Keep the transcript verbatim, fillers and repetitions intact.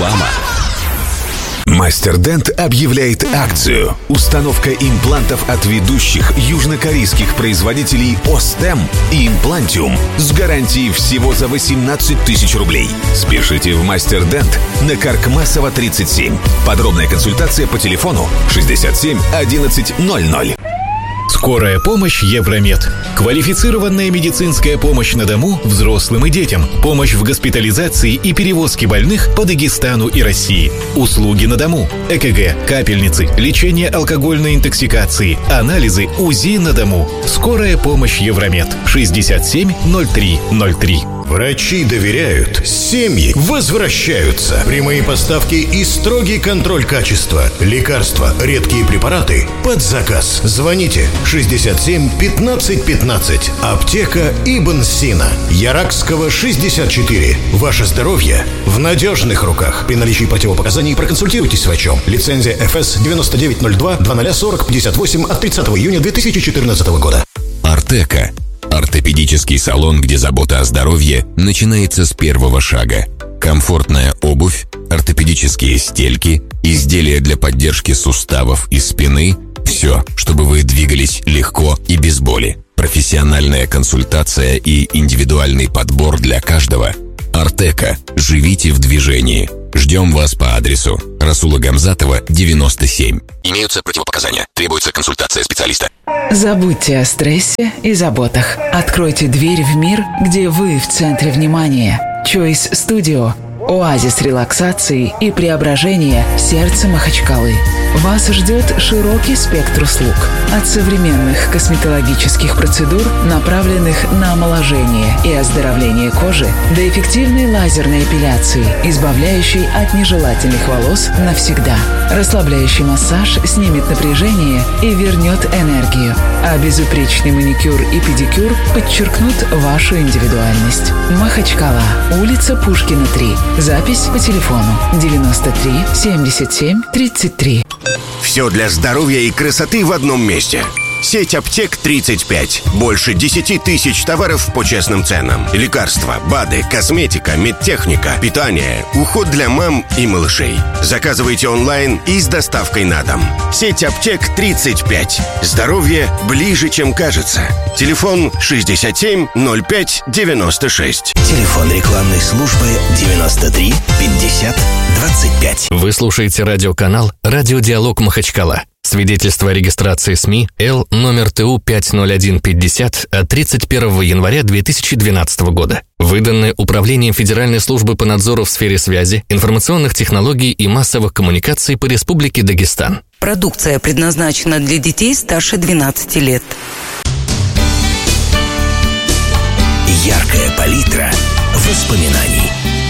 реклама. Мастер Дент объявляет акцию. Установка имплантов от ведущих южнокорейских производителей Остем и Имплантиум с гарантией всего за восемнадцать тысяч рублей. Спешите в Мастер Дент на Каркмасова тридцать семь. Подробная консультация по телефону шестьдесят семь одиннадцать ноль ноль. Скорая помощь Евромед. Квалифицированная медицинская помощь на дому взрослым и детям. Помощь в госпитализации и перевозке больных по Дагестану и России. Услуги на дому. ЭКГ, капельницы, лечение алкогольной интоксикации, анализы, УЗИ на дому. Скорая помощь Евромед. шестьдесят семь ноль три ноль три. Врачи доверяют, семьи возвращаются. Прямые поставки и строгий контроль качества. Лекарства, редкие препараты под заказ. Звоните шестьдесят семь пятнадцать пятнадцать. Аптека Ибн Сина. Яракского шестьдесят четыре. Ваше здоровье в надежных руках. При наличии противопоказаний проконсультируйтесь с врачом. Лицензия эф эс девяносто девять ноль два двадцать сорок пятьдесят восемь от тридцатого июня две тысячи четырнадцатого года. Артека. Ортопедический салон, где забота о здоровье начинается с первого шага. Комфортная обувь, ортопедические стельки, изделия для поддержки суставов и спины – все, чтобы вы двигались легко и без боли. Профессиональная консультация и индивидуальный подбор для каждого. Артека. Живите в движении. Ждем вас по адресу Расула Гамзатова, девяносто семь. Имеются противопоказания. Требуется консультация специалиста. Забудьте о стрессе и заботах. Откройте дверь в мир, где вы в центре внимания. Choice Studio. Оазис релаксации и преображения сердца Махачкалы. Вас ждет широкий спектр услуг. От современных косметологических процедур, направленных на омоложение и оздоровление кожи, до эффективной лазерной эпиляции, избавляющей от нежелательных волос навсегда. Расслабляющий массаж снимет напряжение и вернет энергию. А безупречный маникюр и педикюр подчеркнут вашу индивидуальность. Махачкала. Улица Пушкина, три. Запись по телефону девяносто три семьдесят семь тридцать три. Все для здоровья и красоты в одном месте. Сеть аптек тридцать пять. Больше десять тысяч товаров по честным ценам. Лекарства, БАДы, косметика, медтехника, питание, уход для мам и малышей. Заказывайте онлайн и с доставкой на дом. Сеть аптек тридцать пять. Здоровье ближе, чем кажется. Телефон шестьдесят семь ноль пять девяносто шесть. Телефон рекламной службы девяносто три пятьдесят двадцать пять. Вы слушаете радиоканал «Радиодиалог Махачкала». Свидетельство о регистрации СМИ Л номер Т У пять ноль один пятьдесят от тридцать первого января две тысячи двенадцатого года. Выданное Управлением Федеральной службы по надзору в сфере связи, информационных технологий и массовых коммуникаций по Республике Дагестан. Продукция предназначена для детей старше двенадцати лет. Яркая палитра воспоминаний.